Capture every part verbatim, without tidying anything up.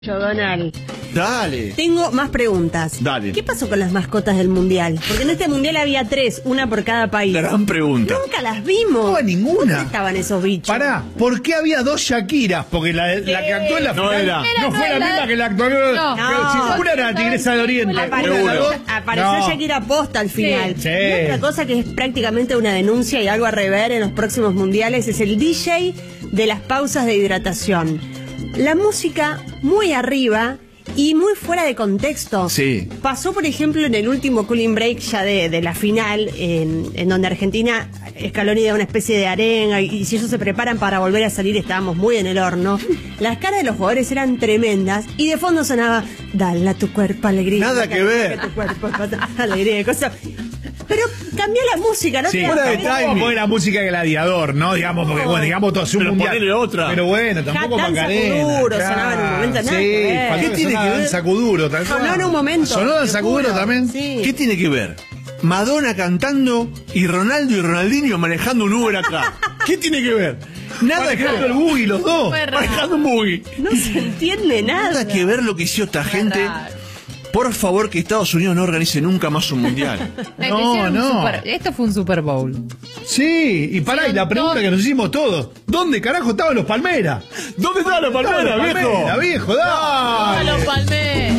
Donald. Dale. Tengo más preguntas. Dale. ¿Qué pasó con las mascotas del mundial? Porque en este mundial había tres, una por cada país. Gran pregunta. Nunca las vimos. No, ninguna. ¿Dónde estaban esos bichos? Pará, ¿por qué había dos Shakiras? Porque la, la que actuó en la No final era. no, Era, fue no la era. misma que la actuó. No. No. Una era la Tigresa del Oriente. Apareció, Una de las dos. apareció No. Shakira posta al final. Sí. Y otra cosa que es prácticamente una denuncia y algo a rever en los próximos mundiales es el D J de las pausas de hidratación. La música muy arriba y muy fuera de contexto. Sí. Pasó, por ejemplo, en el último cooling break ya de, de la final, en, en donde Argentina, Scaloni da una especie de arenga, y, y si ellos se preparan para volver a salir, estábamos muy en el horno. Las caras de los jugadores eran tremendas, y de fondo sonaba, dale a tu cuerpo alegría. Nada que ver. Tu cuerpo, alegría, cosa. Pero cambió la música, ¿no? Sí, te das fuera de cuenta? timing. Vamos a poner la música de Gladiador, ¿no? Digamos, porque, bueno, digamos, todo es un Pero mundial. ponele otra. Pero bueno, tampoco Danza Macarena. Kuduro sonaba en un momento, nada Sí, que ver. faltó ¿Qué que tiene sonara que ver? Danza Kuduro, tal cual. Sonó en un momento. ¿Sonó Danza te Kuduro juro. también? Sí. ¿Qué tiene que ver? Madonna cantando y Ronaldo y Ronaldinho manejando un Uber acá. ¿Qué tiene que ver? Nada que Manejando ver. el buggy, los dos. Fue raro. Manejando un buggy. No se entiende nada. Nada que ver lo que hizo esta gente. raro. Por favor, que Estados Unidos no organice nunca más un mundial. Esto No, hicieron un no. super- esto fue un Super Bowl. Sí, y pará, y la pregunta Hicieron que nos hicimos todos: ¿dónde carajo estaban los Palmeras? ¿Dónde está la palmera, viejo? Palmera, viejo, ¡A dale. los Palmeras!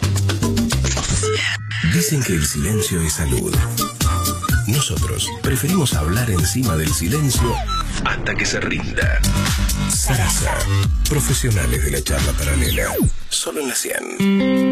Dicen que el silencio es salud. Nosotros preferimos hablar encima del silencio hasta que se rinda. Sarasa, profesionales de la charla paralela. Solo en la cien.